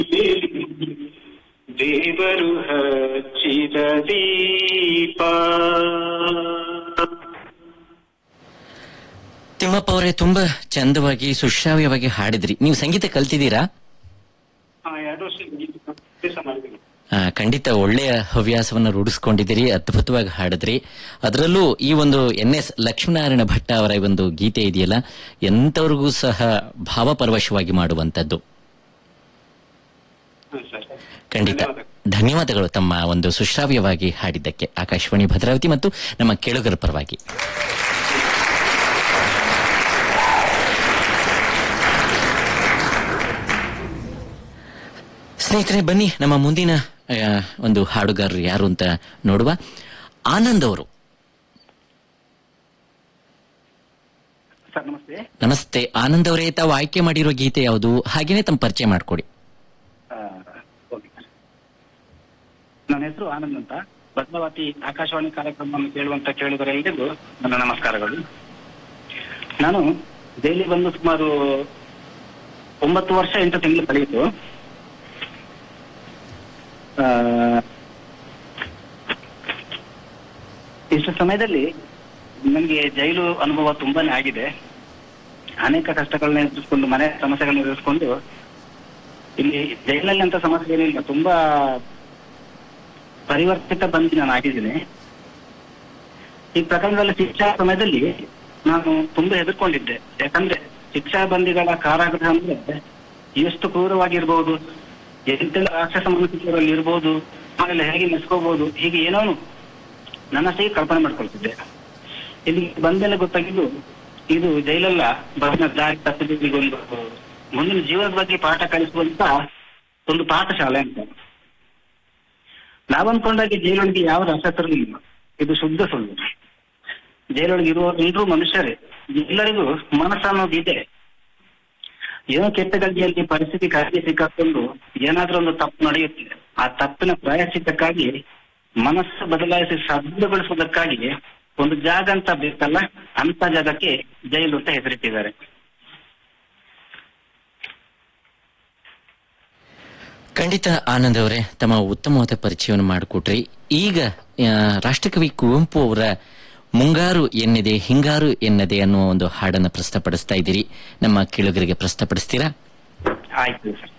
ದೇವರು ಹಚ್ಚಿದ ದೀಪ. ತಿಮ್ಮಪ್ಪ ಅವರೇ, ತುಂಬಾ ಚಂದವಾಗಿ ಸುಶ್ರಾವ್ಯವಾಗಿ ಹಾಡಿದ್ರಿ. ನೀವು ಸಂಗೀತ ಕಲ್ತಿದ್ದೀರಾ? 2 ವರ್ಷ ಅಭ್ಯಾಸ ಮಾಡಿದ್ದೀನಿ. ಖಂಡಿತ ಒಳ್ಳೆಯ ಹವ್ಯಾಸವನ್ನ ರೂಢಿಸ್ಕೊಂಡಿದ್ದೀರಿ, ಅದ್ಭುತವಾಗಿ ಹಾಡಿದ್ರಿ. ಅದರಲ್ಲೂ ಈ ಒಂದು NS ಲಕ್ಷ್ಮೀನಾರಾಯಣ ಭಟ್ಟ ಅವರ ಒಂದು ಗೀತೆ ಇದೆಯಲ್ಲ, ಎಂತವ್ರಿಗೂ ಸಹ ಭಾವಪರವಶವಾಗಿ ಮಾಡುವಂತದ್ದು. ಖಂಡಿತ ಧನ್ಯವಾದಗಳು ತಮ್ಮ ಒಂದು ಸುಶ್ರಾವ್ಯವಾಗಿ ಹಾಡಿದ್ದಕ್ಕೆ ಆಕಾಶವಾಣಿ ಭದ್ರಾವತಿ ಮತ್ತು ನಮ್ಮ ಕೇಳುಗರ ಪರವಾಗಿ. ಸ್ನೇಹಿತರೆ, ಬನ್ನಿ ನಮ್ಮ ಮುಂದಿನ ಒಂದು ಹಾಡುಗಾರರು ಯಾರು ಅಂತ ನೋಡುವ. ಆನಂದ್ ಅವರು. ಸರ್ ನಮಸ್ತೆ. ನಮಸ್ತೆ ಆನಂದ್ ಅವರೇ, ತಾವು ಆಯ್ಕೆ ಮಾಡಿರೋ ಗೀತೆ ಯಾವುದು? ಹಾಗೇನೆ ತಮ್ಮ ಪರಿಚಯ ಮಾಡಿಕೊಡಿ. ನನ್ನ ಹೆಸರು ಆನಂದ್ ಅಂತ. ಭದ್ರಾವತಿ ಆಕಾಶವಾಣಿ ಕಾರ್ಯಕ್ರಮವನ್ನು ಕೇಳುವಂತ ಕೇಳುಗರೆಲ್ಲರಿಗೂ ನನ್ನ ನಮಸ್ಕಾರಗಳು. ನಾನು ದೆಹಲಿ ಬಂದು ಸುಮಾರು 9 ವರ್ಷ 8 ತಿಂಗಳು ಕಳೆಯಿತು. ಇಷ್ಟು ಸಮಯದಲ್ಲಿ ನನಗೆ ಜೈಲು ಅನುಭವ ತುಂಬಾನೇ ಆಗಿದೆ. ಅನೇಕ ಕಷ್ಟಗಳನ್ನ ಎದುರಿಸ್ಕೊಂಡು, ಮನೆ ಸಮಸ್ಯೆಗಳನ್ನ ಎದುರಿಸ್ಕೊಂಡು, ಇಲ್ಲಿ ಜೈಲಲ್ಲಿ ಅಂತ ಸಮಸ್ಯೆ ಏನಿಲ್ಲ, ತುಂಬಾ ಪರಿವರ್ತಿತ ಬಂದು ನಾನು ಆಗಿದ್ದೀನಿ. ಈ ಪ್ರಕರಣದಲ್ಲಿ ಶಿಕ್ಷಾ ಸಮಯದಲ್ಲಿ ನಾನು ತುಂಬಾ ಹೆದರ್ಕೊಂಡಿದ್ದೆ. ಯಾಕಂದ್ರೆ ಶಿಕ್ಷಾ ಬಂದಿಗಳ ಕಾರಾಗೃಹ ಅಂದ್ರೆ ಎಷ್ಟು ಕ್ರೂರವಾಗಿರ್ಬಹುದು, ಎಂತೆಲ್ಲ ರಾಕ್ಷಸ ಮನಸ್ಥಿತಿಯಲ್ಲಿ ಇರ್ಬೋದು, ಆಮೇಲೆ ಹೇಗೆ ನೆಸ್ಕೋಬಹುದು, ಹೀಗೆ ಏನೋ ನನ್ನಷ್ಟೇ ಕಲ್ಪನೆ ಮಾಡ್ಕೊಳ್ತಿದ್ದೆ. ಇಲ್ಲಿ ಬಂದೆಲ್ಲ ಗೊತ್ತಾಗಿದ್ದು ಇದು ಜೈಲಲ್ಲ, ಬಹಳ ದಾರಿ ತಪ್ಪಿದೊಂದು ಮುಂದಿನ ಜೀವನದ ಬಗ್ಗೆ ಪಾಠ ಕಲಿಸುವಂತ ಒಂದು ಪಾಠಶಾಲೆ ಅಂತ. ನಾವನ್ಕೊಂಡಾಗೆ ಜೈಲೊಳಗೆ ಯಾವ ರಸತರಲಿಲ್ಲ, ಇದು ಶುದ್ಧ ಸುಳ್ಳು. ಜೈಲೊಳಗೆ ಇರುವ ಎಲ್ಲರೂ ಮನುಷ್ಯರೇ, ಎಲ್ಲರಿಗೂ ಮನಸ್ಸು ಅನ್ನೋದಿದೆ. ಏನೋ ಕೆಟ್ಟ ಗಲ್ಲಿಯಲ್ಲಿ ಪರಿಸ್ಥಿತಿ ಕರೆಗೆ ಸಿಕ್ಕಾಕೊಂಡು ಏನಾದ್ರೂ ಒಂದು ತಪ್ಪು ನಡೆಯುತ್ತೆ. ಆ ತಪ್ಪಿನ ಪ್ರಾಯಶ್ಚಿತ್ತಕ್ಕಾಗಿ ಮನಸ್ಸು ಬದಲಾಯಿಸಿ ಸಬಲಗೊಳಿಸುವುದಕ್ಕಾಗಿ ಒಂದು ಜಾಗ ಅಂತ ಬೇಕಲ್ಲ, ಅಂತ ಜಾಗಕ್ಕೆ ಜೈಲು ಅಂತ ಹೆಸರಿಟ್ಟಿದ್ದಾರೆ. ಖಂಡಿತ ಆನಂದ್ ಅವರೇ, ತಮ್ಮ ಉತ್ತಮವಾದ ಪರಿಚಯವನ್ನು ಮಾಡಿಕೊಟ್ರಿ. ಈಗ ರಾಷ್ಟ್ರಕವಿ ಕುವೆಂಪು ಅವರ ಮುಂಗಾರು ಎನ್ನದೆ ಹಿಂಗಾರು ಎನ್ನದೆ ಅನ್ನುವ ಒಂದು ಹಾಡನ್ನು ಪ್ರಸ್ತುತಪಡಿಸ್ತಾ ಇದ್ದೀರಿ. ನಮ್ಮ ಕೇಳುಗರಿಗೆ ಪ್ರಸ್ತುತಪಡಿಸ್ತೀರಾ? ಆಯ್ತು ಸರ್.